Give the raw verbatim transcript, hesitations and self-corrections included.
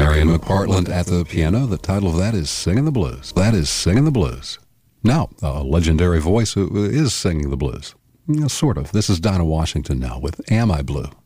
Marion McPartland at the piano. The title of that is Singing the Blues. That is Singing the Blues. Now, a legendary voice who is singing the blues. You know, sort of. This is Dinah Washington now with Am I Blue?